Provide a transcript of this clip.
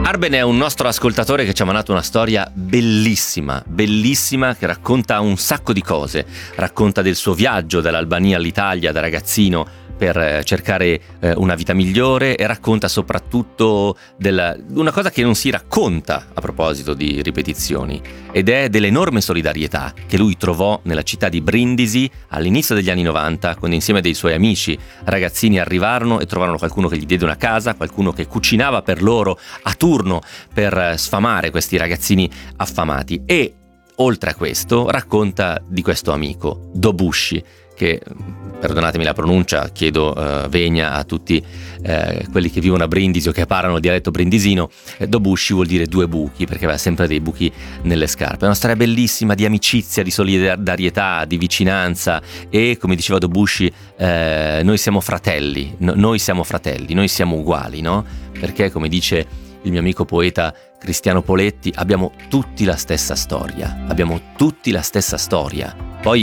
Arben è un nostro ascoltatore che ci ha mandato una storia bellissima, bellissima, che racconta un sacco di cose. Racconta del suo viaggio dall'Albania all'Italia da ragazzino per cercare una vita migliore, e racconta soprattutto una cosa che non si racconta a proposito di ripetizioni, ed è dell'enorme solidarietà che lui trovò nella città di Brindisi all'inizio degli anni 90, quando insieme a dei suoi amici ragazzini arrivarono e trovarono qualcuno che gli diede una casa, qualcuno che cucinava per loro a turno per sfamare questi ragazzini affamati. E oltre a questo racconta di questo amico, Dobushi, che, perdonatemi la pronuncia, chiedo vegna a tutti quelli che vivono a Brindisi o che parlano il dialetto brindisino. Dobushi vuol dire due buchi, perché aveva sempre dei buchi nelle scarpe. È una storia bellissima di amicizia, di solidarietà, di vicinanza, e come diceva Dobushi, noi siamo fratelli, noi siamo uguali, no? Perché, come dice il mio amico poeta Cristiano Poletti, abbiamo tutti la stessa storia,